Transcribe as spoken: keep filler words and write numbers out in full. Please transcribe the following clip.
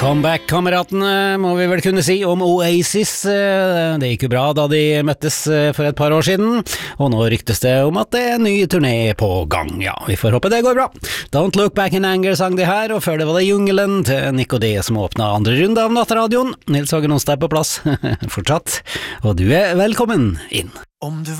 Comeback-kameratene må vi vel kunne si om Oasis. Det gikk jo bra da de møttes for et par år siden, og nå ryktes det om at det er en ny turné på gang. Ja, vi får håpe det går bra. Don't Look Back in Anger sang de her, og før det var det Jungelen til Nick og D som åpnet andre runde av Nattradioen. Nils Hagen Onsdag på plass, fortsatt, og du er velkommen inn. Om du